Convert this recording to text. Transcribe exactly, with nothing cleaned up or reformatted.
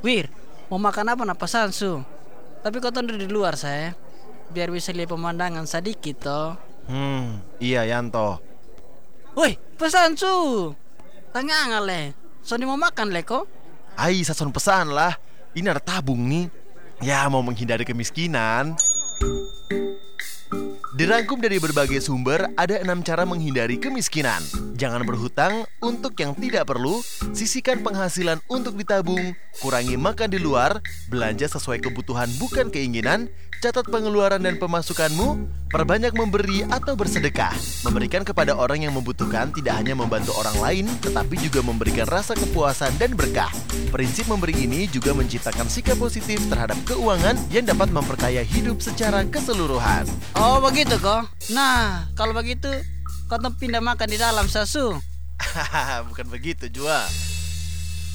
Wir, mau makan apa nak pesan su? Tapi kau tunggu di luar saya, biar bisa lihat pemandangan sedikit toh. Hmm, iya Yanto. Woi, pesan su. Tanya le. Sony mau makan le kok? Ai, sason pesan lah. Ini ada tabung nih. Ya, mau menghindari kemiskinan. Dirangkum dari berbagai sumber, ada enam cara menghindari kemiskinan. Jangan berhutang untuk yang tidak perlu, sisihkan penghasilan untuk ditabung, kurangi makan di luar, belanja sesuai kebutuhan bukan keinginan, catat pengeluaran dan pemasukanmu, perbanyak memberi atau bersedekah. Memberikan kepada orang yang membutuhkan tidak hanya membantu orang lain, tetapi juga memberikan rasa kepuasan dan berkah. Prinsip memberi ini juga menciptakan sikap positif terhadap keuangan yang dapat memperkaya hidup secara keseluruhan. Oh begitu kok. Nah, kalau begitu kau pindah makan di dalam sasu. Hahaha, bukan begitu Jua.